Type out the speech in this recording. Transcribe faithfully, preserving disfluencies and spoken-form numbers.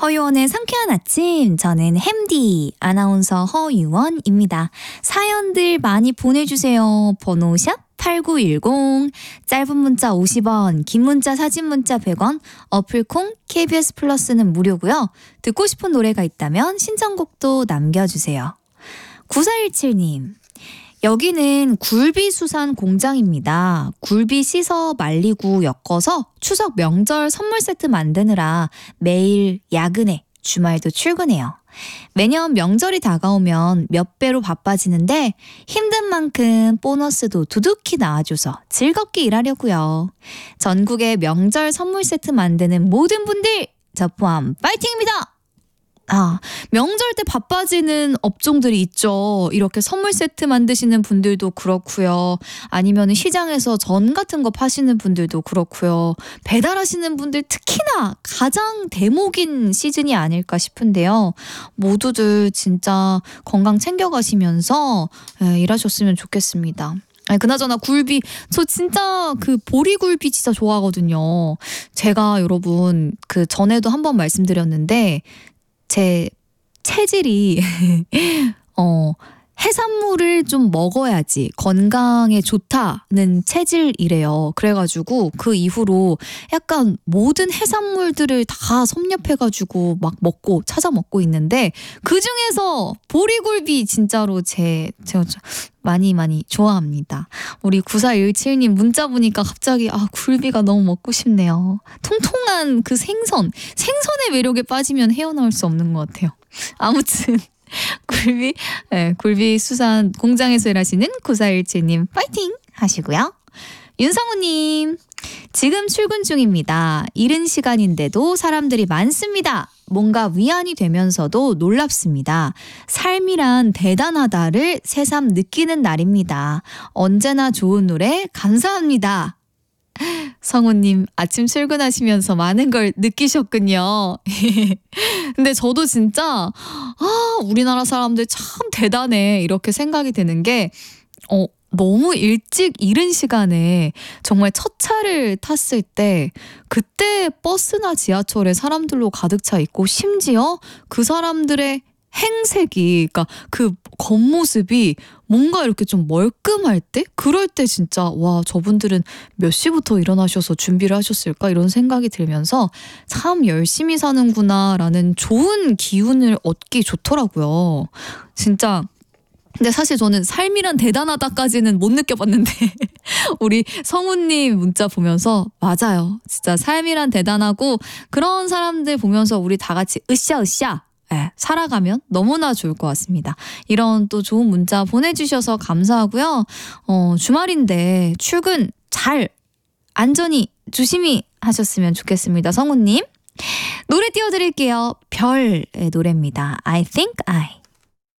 허유원의 상쾌한 아침, 저는 햄디 아나운서 허유원입니다. 사연들 많이 보내주세요. 번호 샵 팔구일공, 짧은 문자 오십 원, 긴 문자 사진 문자 백 원, 어플콩 케이비에스 플러스는 무료고요. 듣고 싶은 노래가 있다면 신청곡도 남겨주세요. 구사일칠님, 여기는 굴비 수산 공장입니다. 굴비 씻어 말리고 엮어서 추석 명절 선물 세트 만드느라 매일 야근해 주말도 출근해요. 매년 명절이 다가오면 몇 배로 바빠지는데 힘든 만큼 보너스도 두둑히 나와줘서 즐겁게 일하려고요. 전국의 명절 선물 세트 만드는 모든 분들, 저 포함 파이팅입니다. 아, 명절 때 바빠지는 업종들이 있죠. 이렇게 선물 세트 만드시는 분들도 그렇고요. 아니면 시장에서 전 같은 거 파시는 분들도 그렇고요. 배달하시는 분들 특히나 가장 대목인 시즌이 아닐까 싶은데요. 모두들 진짜 건강 챙겨가시면서 일하셨으면 좋겠습니다. 아니, 그나저나 굴비, 저 진짜 그 보리굴비 진짜 좋아하거든요. 제가 여러분 그 전에도 한번 말씀드렸는데 제 체질이 어, 해산물을 좀 먹어야지 건강에 좋다는 체질이래요. 그래가지고 그 이후로 약간 모든 해산물들을 다 섭렵해가지고 막 먹고 찾아 먹고 있는데 그중에서 보리굴비 진짜로 제, 제가 많이 많이 좋아합니다. 우리 구사일칠님 문자 보니까 갑자기 아 굴비가 너무 먹고 싶네요. 통통한 그 생선, 생선의 매력에 빠지면 헤어나올 수 없는 것 같아요. 아무튼 굴비, 네, 굴비 수산 공장에서 일하시는 구사일칠님 파이팅 하시고요. 윤성우님, 지금 출근 중입니다. 이른 시간인데도 사람들이 많습니다. 뭔가 위안이 되면서도 놀랍습니다. 삶이란 대단하다를 새삼 느끼는 날입니다. 언제나 좋은 노래 감사합니다. 성우님, 아침 출근하시면서 많은 걸 느끼셨군요. 근데 저도 진짜 아, 우리나라 사람들 참 대단해 이렇게 생각이 드는 게 어, 너무 일찍 이른 시간에 정말 첫 차를 탔을 때 그때 버스나 지하철에 사람들로 가득 차 있고 심지어 그 사람들의 행색이, 그러니까 그 겉모습이 뭔가 이렇게 좀 멀끔할 때? 그럴 때 진짜 와, 저분들은 몇 시부터 일어나셔서 준비를 하셨을까? 이런 생각이 들면서 참 열심히 사는구나 라는 좋은 기운을 얻기 좋더라고요. 진짜. 근데 사실 저는 삶이란 대단하다까지는 못 느껴봤는데 우리 성우님 문자 보면서 맞아요. 진짜 삶이란 대단하고 그런 사람들 보면서 우리 다 같이 으쌰으쌰 네, 살아가면 너무나 좋을 것 같습니다. 이런 또 좋은 문자 보내주셔서 감사하고요. 어, 주말인데 출근 잘 안전히 조심히 하셨으면 좋겠습니다. 성우님. 노래 띄워드릴게요. 별의 노래입니다. I think I.